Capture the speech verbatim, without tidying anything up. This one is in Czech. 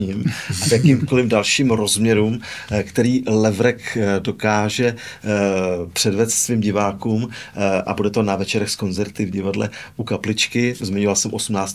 a k jakýmkoliv dalším rozměrům, který Levrek dokáže předvést svým divákům, a bude to na večerech z koncerty v divadle U Kapličky. Zmiňoval jsem osmnáctého